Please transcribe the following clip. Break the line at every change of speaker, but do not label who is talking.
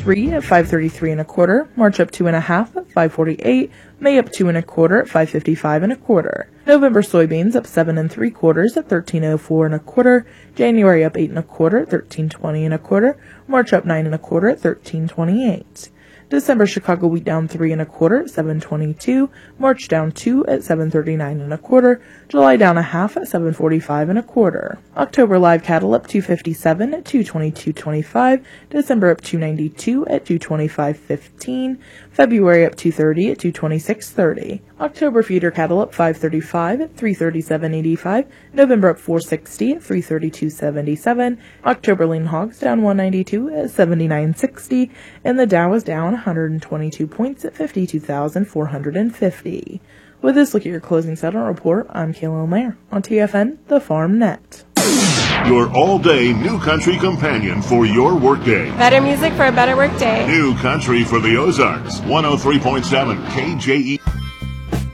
3 at 533 and a quarter. March up 2.5 at 548. May up 2 1/4 at 555 and a quarter. November soybeans up 7 3/4 at 1304 and a quarter. January up 8 1/4 at 1320 and a quarter. March up 9 1/4 at 1328. December Chicago wheat down 3 1/4 at 722. March down 2 at 739 and a quarter. July down 1/2 at 745 and a quarter. October live cattle up 257 at 222.25. December up 292 at 225.15. February up 230 at 226.30. October feeder cattle up 535 at 337.85. November up 460 at 332.77. October lean hogs down 192 at 79.60. And the Dow is down 122 points at 52,450. With this look at your closing settlement report, I'm Kayla O'Meara on TFN, the Farm Net.
Your all-day New Country companion for your workday.
Better music for a better workday.
New Country for the Ozarks. 103.7 KJE.